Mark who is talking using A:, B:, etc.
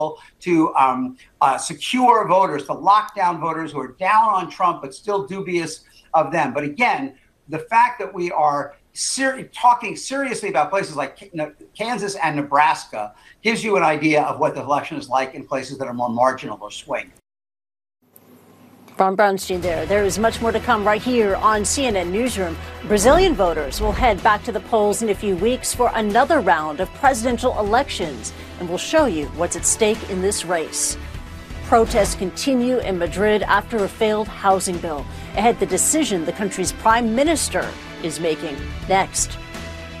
A: to secure voters, to lock down voters who are down on Trump but still dubious of them. But again, the fact that we are talking seriously about places like Kansas and Nebraska gives you an idea of what the election is like in places that are more marginal or swing.
B: Ron Brownstein there. There is much more to come right here on CNN Newsroom. Brazilian voters will head back to the polls in a few weeks for another round of presidential elections, and we'll show you what's at stake in this race. Protests continue in Madrid after a failed housing bill. Ahead, the decision the country's prime minister is making. Next.